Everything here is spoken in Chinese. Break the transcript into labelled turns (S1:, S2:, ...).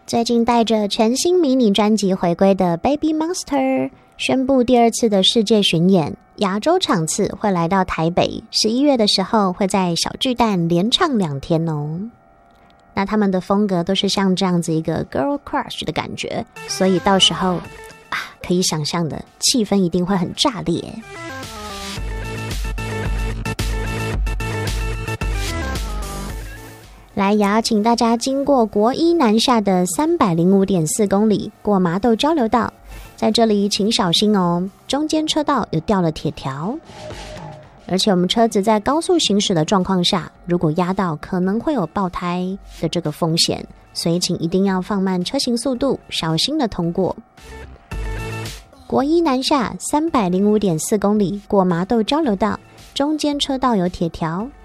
S1: 最近带着全新迷你专辑回归的 Baby Monster 宣布第2次的世界巡演，亚洲场次会来到台北，11月的时候会在小巨蛋连唱2天哦。那他们的风格都是像这样子一个 girl crush 的感觉，所以到时候可以想象的气氛一定会很炸裂。来，也要请大家经过国一南下的305.4公里，过麻豆交流道，在这里请小心哦，中间车道有掉了铁条，而且我们车子在高速行驶的状况下，如果压到可能会有爆胎的这个风险，所以请一定要放慢车行速度，小心的通过。国一南下305.4公里，过麻豆交流道，中间车道有铁条，